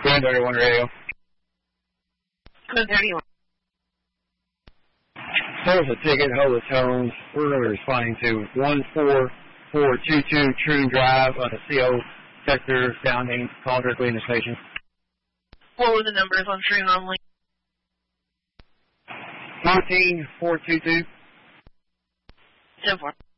Grand 31 radio. Grand 31. There's a ticket, hold the tones. We're responding to 14422 True Drive on the CO sector, sounding, call directly in the station. What were the numbers on True only? 14422. 10-4.